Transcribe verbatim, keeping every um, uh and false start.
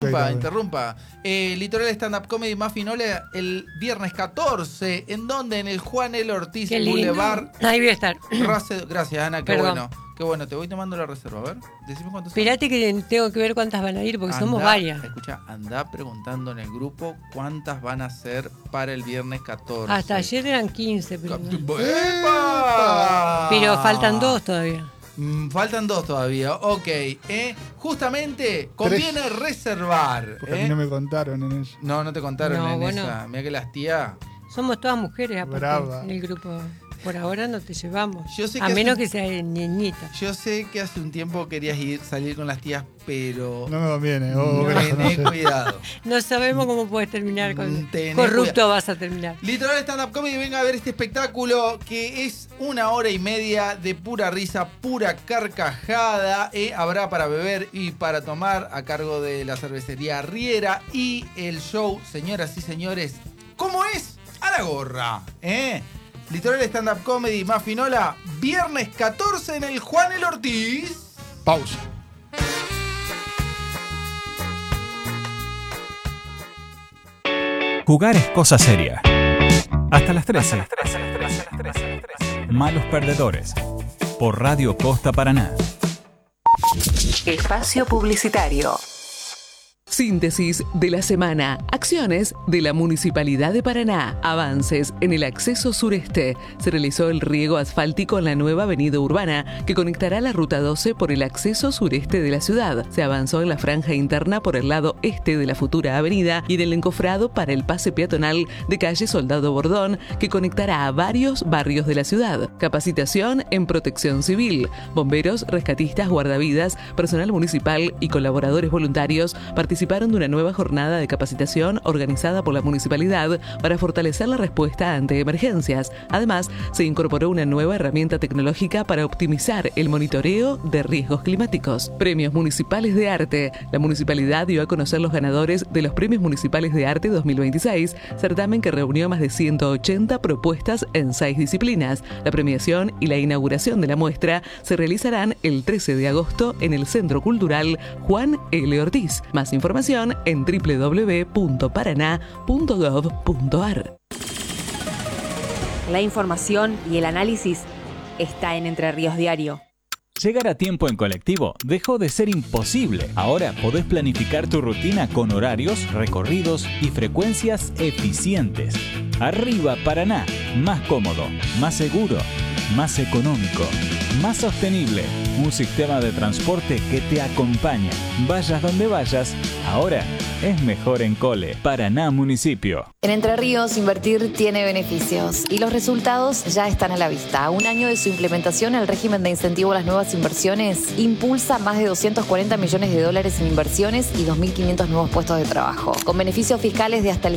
Interrumpa, interrumpa. Eh, Litoral Stand Up Comedy más Finola el viernes catorce. ¿En dónde? En el Juan L. Ortiz Boulevard. Ahí voy a estar. Race... Gracias, Ana, qué Perdón. bueno. Qué bueno, te voy tomando la reserva. A ver, decime cuántos son. Esperate que tengo que ver cuántas van a ir porque Andá, somos varias. Escucha, andá preguntando en el grupo cuántas van a ser para el viernes catorce. Hasta ayer eran quince, pero, no. ¡Epa! Pero faltan dos todavía. Mm, Faltan dos todavía, ok. ¿eh? Justamente conviene Tres. reservar. Porque a ¿eh? mí no me contaron en eso. No, no te contaron No, en bueno. esa. Mira que las tías. Somos todas mujeres aparte Brava. en el grupo. Por ahora no te llevamos. Yo sé que a hace- menos que sea niñita. Yo sé que hace un tiempo querías ir salir con las tías, pero No me conviene. Oh, no, verás, no tené sé. cuidado. No sabemos cómo puedes terminar con Tené corrupto cuidado. vas a terminar. Litoral Stand Up Comedy, venga a ver este espectáculo que es una hora y media de pura risa, pura carcajada. ¿eh? Habrá para beber y para tomar a cargo de la cervecería Riera. Y el show, señoras y señores, ¿cómo es? A la gorra. ¿eh? Litoral Stand Up Comedy más Finola, viernes catorce en el Juan L. Ortiz. Pausa. Jugar es cosa seria. Hasta las trece. Malos perdedores. Por Radio Costa Paraná. Espacio publicitario. Síntesis de la semana. Acciones de la Municipalidad de Paraná. Avances en el acceso sureste. Se realizó el riego asfáltico en la nueva avenida urbana que conectará la ruta doce por el acceso sureste de la ciudad. Se avanzó en la franja interna por el lado este de la futura avenida y en el encofrado para el pase peatonal de calle Soldado Bordón que conectará a varios barrios de la ciudad. Capacitación en protección civil. Bomberos, rescatistas, guardavidas, personal municipal y colaboradores voluntarios participaron de una nueva jornada de capacitación organizada por la municipalidad para fortalecer la respuesta ante emergencias. Además, se incorporó una nueva herramienta tecnológica para optimizar el monitoreo de riesgos climáticos. Premios Municipales de Arte. La municipalidad dio a conocer los ganadores de los Premios Municipales de Arte dos mil veintiséis, certamen que reunió más de ciento ochenta propuestas en seis disciplinas. La premiación y la inauguración de la muestra se realizarán el trece de agosto en el Centro Cultural Juan L. Ortiz. Más información en doble u doble u doble u punto paraná punto gov punto ar. La información y el análisis está en Entre Ríos Diario. Llegar a tiempo en colectivo dejó de ser imposible. Ahora podés planificar tu rutina con horarios, recorridos y frecuencias eficientes. Arriba Paraná, más cómodo, más seguro, más económico, más sostenible. Un sistema de transporte que te acompaña. Vayas donde vayas, ahora es mejor en Cole. Paraná Municipio. En Entre Ríos, invertir tiene beneficios y los resultados ya están a la vista. A un año de su implementación, el régimen de incentivo a las nuevas inversiones impulsa más de doscientos cuarenta millones de dólares en inversiones y dos mil quinientos nuevos puestos de trabajo, con beneficios fiscales de hasta el